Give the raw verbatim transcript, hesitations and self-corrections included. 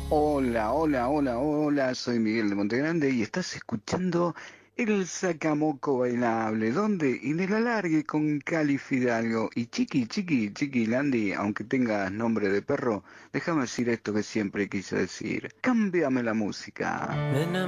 Hola, hola, hola, hola, soy Miguel de Montegrande y estás escuchando el Sacamoco Bailable, donde en el alargue con Cali Fidalgo y Chiqui, Chiqui, Chiqui Landy, aunque tengas nombre de perro, déjame decir esto que siempre quise decir, cámbiame la música.